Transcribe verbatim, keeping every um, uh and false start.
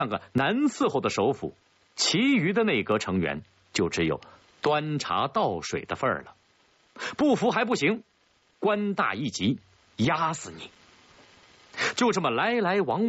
当个难伺候的首辅，其余的内阁成员就只有端茶倒水的份儿了。不服还不行，官大一级，压死你！就这么来来往